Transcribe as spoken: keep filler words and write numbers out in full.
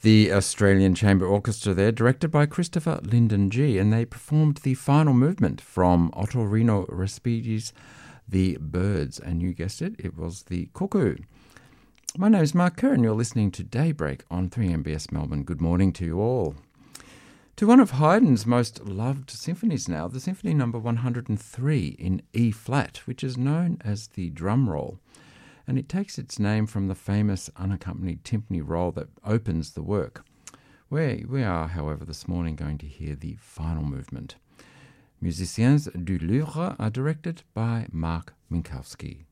the Australian Chamber Orchestra there, directed by Christopher Lyndon G, and they performed the final movement from Ottorino Respighi's The Birds, and you guessed it, it was the cuckoo. My name is Mark Kerr, and you're listening to Daybreak on three M B S Melbourne. Good morning to you all. To one of Haydn's most loved symphonies now, the Symphony Number one hundred three in E-flat, which is known as the drum roll. And it takes its name from the famous unaccompanied timpani roll that opens the work. We, we are, however, this morning going to hear the final movement. Musiciens du Louvre are directed by Mark Minkowski.